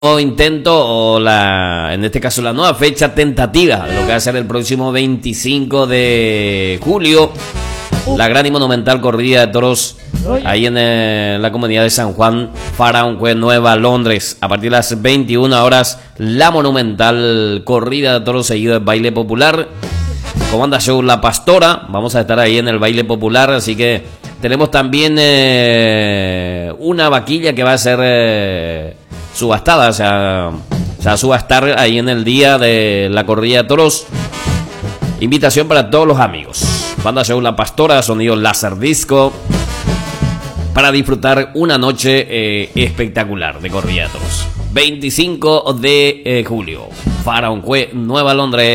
intento o en este caso la nueva fecha tentativa de lo que va a ser el próximo 25 de julio, la gran y monumental corrida de toros ahí en la comunidad de San Juan, Farahunque, Nueva Londres. A partir de las 21 horas, la monumental corrida de toros seguido de baile popular. Comanda Show La Pastora, vamos a estar ahí en el baile popular, así que tenemos también una vaquilla que va a ser subastada, o sea, se va a subastar ahí en el día de la corrida de toros. Invitación para todos los amigos. Banda Show La Pastora, sonido láser disco, para disfrutar una noche espectacular de corrida de toros. 25 de julio, Farahunque, Nueva Londres.